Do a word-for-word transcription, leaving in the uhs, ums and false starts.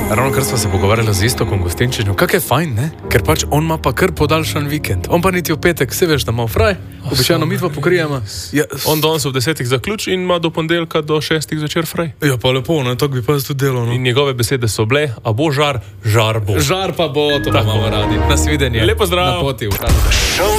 Ravno kar smo se pogovarjali z Iztokom Gostinčičem, kak je fajn, ne? Ker pač on ima pa kar podaljšan vikend. On pa niti v petek, se veš, da ima fraj, običajno midva pokrijemo. Ja, On danes ob desetih zaključ in ima do ponedeljka do šestih zvečer fraj. ja, pa lepo, no, tako bi pa jaz tudi delal, no. In njegove besede so bile, a bo žar, žar bo. Žar pa bo, to pa imamo radi. Nasvidenje. Lepo zdrav. Na poti v